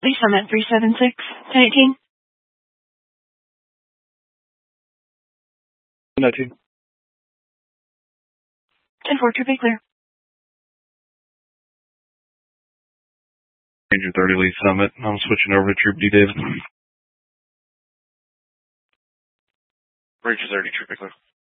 Lee Summit 376, 1018. 1019. 10-4, to be clear. Ranger 30 Lee Summit. I'm switching over to Troop D, David. Ranger 30, Troop D, clear.